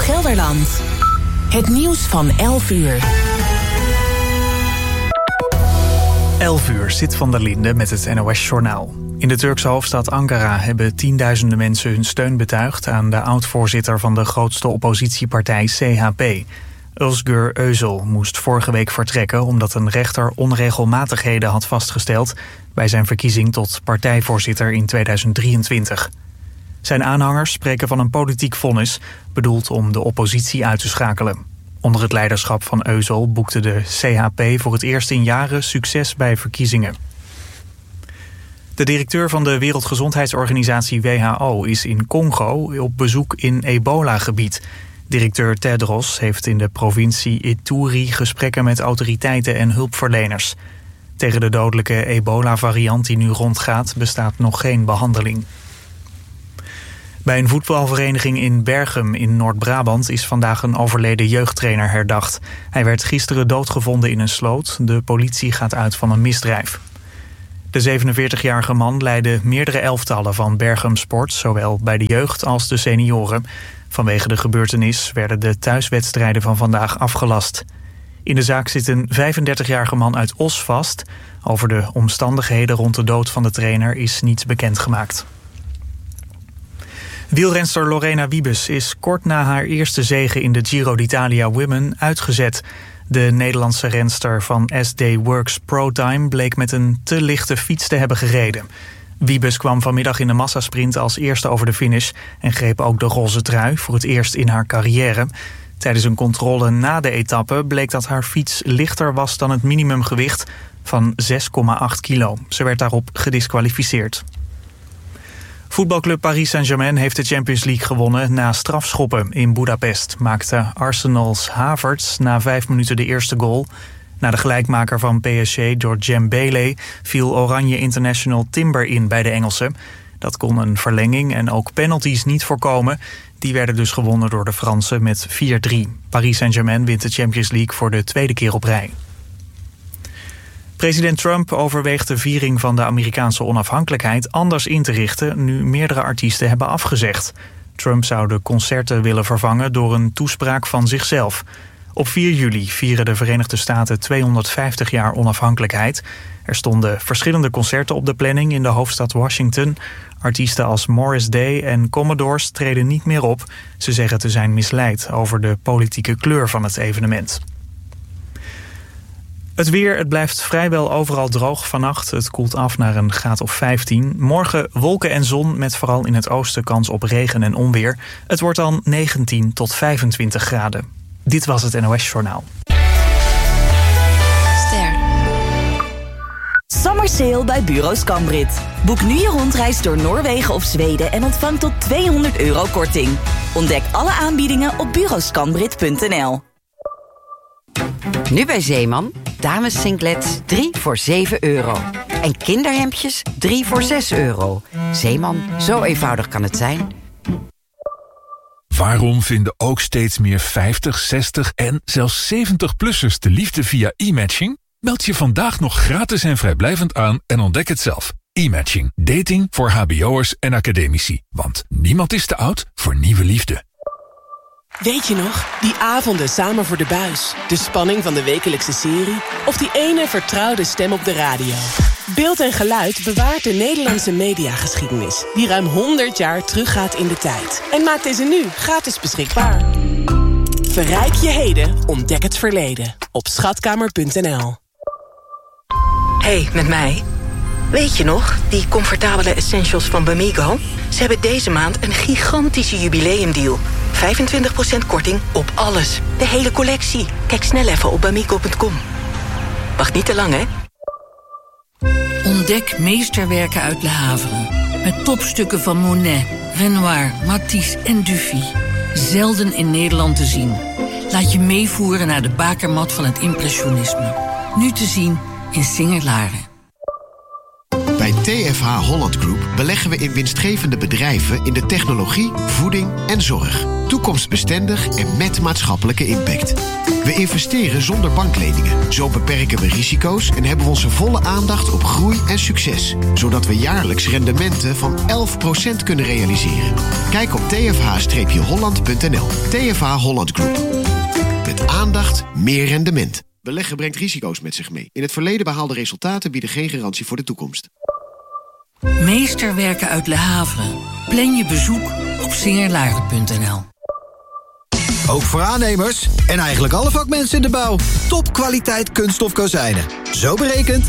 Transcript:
Gelderland. Het nieuws van 11 uur. 11 uur, Zit van der Linde met het NOS-journaal. In de Turkse hoofdstad Ankara hebben tienduizenden mensen hun steun betuigd aan de oud-voorzitter van de grootste oppositiepartij CHP. Özgür Özel moest vorige week vertrekken omdat een rechter onregelmatigheden had vastgesteld bij zijn verkiezing tot partijvoorzitter in 2023. Zijn aanhangers spreken van een politiek vonnis, bedoeld om de oppositie uit te schakelen. Onder het leiderschap van Özel boekte de CHP voor het eerst in jaren succes bij verkiezingen. De directeur van de Wereldgezondheidsorganisatie WHO is in Congo op bezoek in ebola-gebied. Directeur Tedros heeft in de provincie Ituri gesprekken met autoriteiten en hulpverleners. Tegen de dodelijke ebola-variant die nu rondgaat bestaat nog geen behandeling. Bij een voetbalvereniging in Berchem in Noord-Brabant is vandaag een overleden jeugdtrainer herdacht. Hij werd gisteren doodgevonden in een sloot. De politie gaat uit van een misdrijf. De 47-jarige man leidde meerdere elftallen van Berchem Sport, zowel bij de jeugd als de senioren. Vanwege de gebeurtenis werden de thuiswedstrijden van vandaag afgelast. In de zaak zit een 35-jarige man uit Os vast. Over de omstandigheden rond de dood van de trainer is niets bekendgemaakt. Wielrenster Lorena Wiebes is kort na haar eerste zege in de Giro d'Italia Women uitgezet. De Nederlandse renster van SD Works ProTime bleek met een te lichte fiets te hebben gereden. Wiebes kwam vanmiddag in de massasprint als eerste over de finish en greep ook de roze trui voor het eerst in haar carrière. Tijdens een controle na de etappe bleek dat haar fiets lichter was dan het minimumgewicht van 6,8 kilo. Ze werd daarop gediskwalificeerd. Voetbalclub Paris Saint-Germain heeft de Champions League gewonnen na strafschoppen in Budapest. Maakte Arsenal's Havertz na 5 minuten de eerste goal. Na de gelijkmaker van PSG door Dembélé viel Oranje International Timber in bij de Engelsen. Dat kon een verlenging en ook penalties niet voorkomen. Die werden dus gewonnen door de Fransen met 4-3. Paris Saint-Germain wint de Champions League voor de tweede keer op rij. President Trump overweegt de viering van de Amerikaanse onafhankelijkheid anders in te richten nu meerdere artiesten hebben afgezegd. Trump zou de concerten willen vervangen door een toespraak van zichzelf. Op 4 juli vieren de Verenigde Staten 250 jaar onafhankelijkheid. Er stonden verschillende concerten op de planning in de hoofdstad Washington. Artiesten als Morris Day en Commodores treden niet meer op. Ze zeggen te zijn misleid over de politieke kleur van het evenement. Het weer, het blijft vrijwel overal droog vannacht. Het koelt af naar een graad of 15. Morgen wolken en zon met vooral in het oosten kans op regen en onweer. Het wordt dan 19 tot 25 graden. Dit was het NOS-journaal. Ster. Summer sale bij Bureau Scambrit. Boek nu je rondreis door Noorwegen of Zweden en ontvang tot €200 korting. Ontdek alle aanbiedingen op bureauscambrit.nl. Nu bij Zeeman, dames singlets 3 voor €7. En kinderhemdjes 3 voor €6. Zeeman, zo eenvoudig kan het zijn. Waarom vinden ook steeds meer 50, 60 en zelfs 70-plussers de liefde via e-matching? Meld je vandaag nog gratis en vrijblijvend aan en ontdek het zelf. E-matching. Dating voor hbo'ers en academici. Want niemand is te oud voor nieuwe liefde. Weet je nog? Die avonden samen voor de buis. De spanning van de wekelijkse serie. Of die ene vertrouwde stem op de radio. Beeld en geluid bewaart de Nederlandse mediageschiedenis. Die ruim 100 jaar teruggaat in de tijd. En maakt deze nu gratis beschikbaar. Verrijk je heden, ontdek het verleden. Op schatkamer.nl. Hey, met mij. Weet je nog, die comfortabele essentials van Bamigo? Ze hebben deze maand een gigantische jubileumdeal. 25% korting op alles. De hele collectie. Kijk snel even op bamigo.com. Wacht niet te lang, hè? Ontdek meesterwerken uit Le Havre. Met topstukken van Monet, Renoir, Matisse en Dufy. Zelden in Nederland te zien. Laat je meevoeren naar de bakermat van het impressionisme. Nu te zien in Singer-Laren. Bij TFH Holland Group beleggen we in winstgevende bedrijven in de technologie, voeding en zorg. Toekomstbestendig en met maatschappelijke impact. We investeren zonder bankleningen. Zo beperken we risico's en hebben we onze volle aandacht op groei en succes. Zodat we jaarlijks rendementen van 11% kunnen realiseren. Kijk op tfh-holland.nl. TFH Holland Group. Met aandacht meer rendement. Beleggen brengt risico's met zich mee. In het verleden behaalde resultaten bieden geen garantie voor de toekomst. Meesterwerken uit Le Havre. Plan je bezoek op singerlaren.nl. Ook voor aannemers en eigenlijk alle vakmensen in de bouw. Topkwaliteit kunststof kozijnen. Zo berekend